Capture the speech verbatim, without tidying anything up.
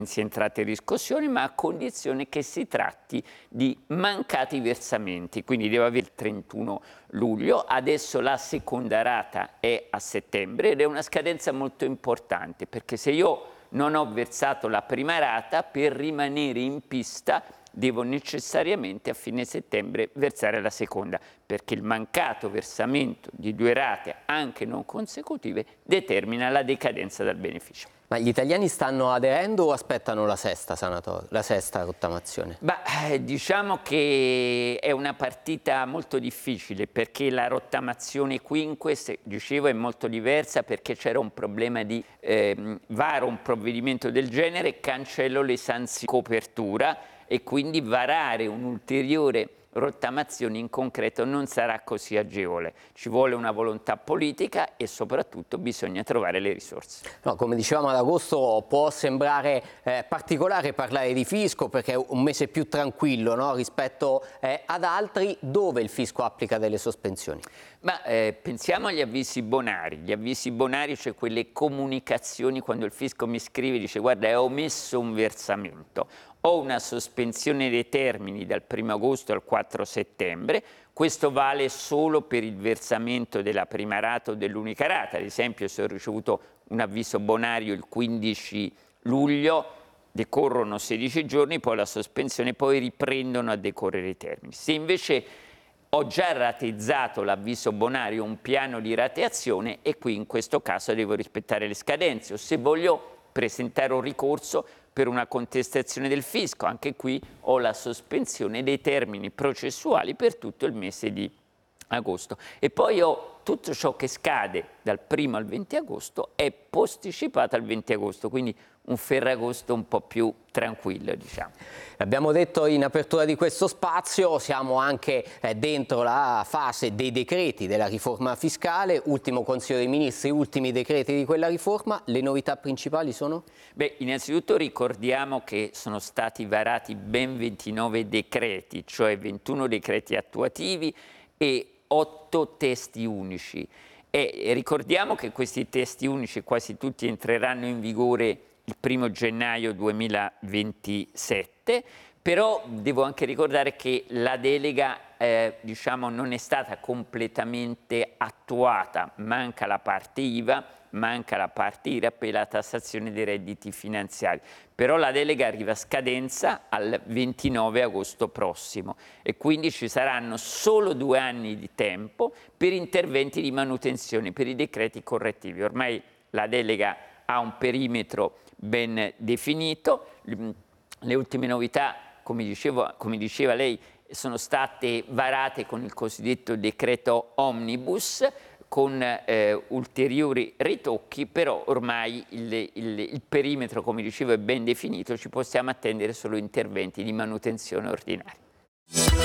entrate e riscossioni, ma a condizione che si tratti di mancati versamenti, quindi deve avere il trentuno luglio. Adesso la seconda rata è a settembre ed è una scadenza molto importante, perché se io non ho versato la prima rata, per rimanere in pista devo necessariamente a fine settembre versare la seconda, perché il mancato versamento di due rate, anche non consecutive, determina la decadenza dal beneficio. Ma gli italiani stanno aderendo o aspettano la sesta sanatoria, la sesta rottamazione? Beh, diciamo che è una partita molto difficile, perché la rottamazione quinques, dicevo, è molto diversa, perché c'era un problema di eh, varo un provvedimento del genere, cancello le sanzioni copertura e quindi varare un'ulteriore rottamazione in concreto non sarà così agevole. Ci vuole una volontà politica e soprattutto bisogna trovare le risorse. No, come dicevamo ad agosto può sembrare eh, particolare parlare di fisco, perché è un mese più tranquillo, no? rispetto eh, ad altri dove il fisco applica delle sospensioni. Ma eh, pensiamo agli avvisi bonari. Gli avvisi bonari, cioè quelle comunicazioni quando il fisco mi scrive e dice: guarda, hai omesso un versamento, ho una sospensione dei termini dal primo agosto al quattro settembre. Questo vale solo per il versamento della prima rata o dell'unica rata. Ad esempio, se ho ricevuto un avviso bonario il quindici luglio, decorrono sedici giorni, poi la sospensione, poi riprendono a decorrere i termini. Se invece ho già rateizzato l'avviso bonario, un piano di rateazione, e qui in questo caso devo rispettare le scadenze, o se voglio presentare un ricorso per una contestazione del fisco, anche qui ho la sospensione dei termini processuali per tutto il mese di agosto. E poi ho tutto ciò che scade dal primo al venti agosto è posticipato al venti agosto, quindi un Ferragosto un po' più tranquillo, diciamo. Abbiamo detto in apertura di questo spazio, siamo anche eh, dentro la fase dei decreti della riforma fiscale, ultimo Consiglio dei Ministri, ultimi decreti di quella riforma. Le novità principali sono? Beh, innanzitutto ricordiamo che sono stati varati ben ventinove decreti, cioè ventuno decreti attuativi e otto testi unici. E ricordiamo che questi testi unici quasi tutti entreranno in vigore il primo gennaio duemilaventisette, però devo anche ricordare che la delega eh, diciamo, non è stata completamente attuata, manca la parte I V A, manca la parte I R A P e la tassazione dei redditi finanziari, però la delega arriva a scadenza al ventinove agosto prossimo e quindi ci saranno solo due anni di tempo per interventi di manutenzione, per i decreti correttivi. Ormai la delega ha un perimetro ben definito. Le ultime novità, come dicevo, come diceva lei, sono state varate con il cosiddetto decreto omnibus, con eh, ulteriori ritocchi, però ormai il, il, il perimetro, come dicevo, è ben definito, ci possiamo attendere solo interventi di manutenzione ordinaria.